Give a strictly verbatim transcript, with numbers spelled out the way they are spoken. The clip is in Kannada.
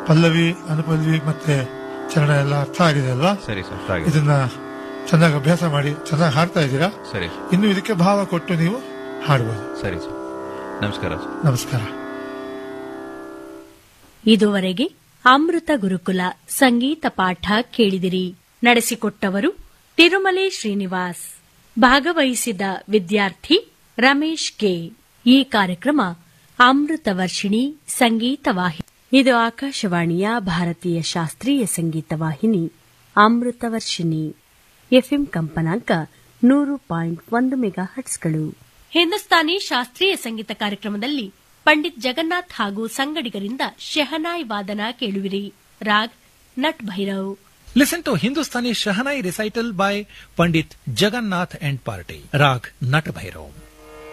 ಪಲ್ಲವಿ ಅನುಪಲ್ಲವಿ ಮತ್ತೆ ಚರಣ ಎಲ್ಲ ಅರ್ಥ ಆಗಿದೆ ಅಲ್ವಾ? ಸರಿ ಸರ್. ಇದನ್ನ ಚೆನ್ನಾಗಿ ಅಭ್ಯಾಸ ಮಾಡಿ ಚೆನ್ನಾಗಿ ಹಾಡ್ತಾ ಇದ್ದೀರಾ. ಸರಿ. ಇನ್ನು ಇದಕ್ಕೆ ಭಾವ ಕೊಟ್ಟು ನೀವು ಹಾಡಬಹುದು. ಸರಿ ಸರ್. ನಮಸ್ಕಾರ. ನಮಸ್ಕಾರ. ಇದುವರೆಗೆ ಅಮೃತ ಗುರುಕುಲ ಸಂಗೀತ ಪಾಠ ಕೇಳಿದಿರಿ. ನಡೆಸಿಕೊಟ್ಟವರು ತಿರುಮಲೆ ಶ್ರೀನಿವಾಸ್. ಭಾಗವಹಿಸಿದ ವಿದ್ಯಾರ್ಥಿ ರಮೇಶ್ ಕೆ. ಈ ಕಾರ್ಯಕ್ರಮ ಅಮೃತ ವರ್ಷಿಣಿ ಸಂಗೀತ ವಾಹಿನಿ. ಇದು ಆಕಾಶವಾಣಿಯ ಭಾರತೀಯ ಶಾಸ್ತ್ರೀಯ ಸಂಗೀತ ವಾಹಿನಿ ಅಮೃತ ವರ್ಷಿಣಿ. ಎಫ್ಎಂ ಕಂಪನಾಂಕ ನೂರು ಪಾಯಿಂಟ್ ಒಂದು ಮೆಗಾ ಹಟ್ಸ್ಗಳು. ಹಿಂದೂಸ್ತಾನಿ ಶಾಸ್ತ್ರೀಯ ಸಂಗೀತ ಕಾರ್ಯಕ್ರಮದಲ್ಲಿ ಪಂಡಿತ್ ಜಗನ್ನಾಥ್ ಹಾಗೂ ಸಂಗಡಿಗರಿಂದ ಶೆಹನಾಯ್ ವಾದನ ಕೇಳುವಿರಿ. Raag nut Bhairav. Listen to Hindustani Shahanai recital by Pandit Jagannath and Party. Rag Nat Bhairav.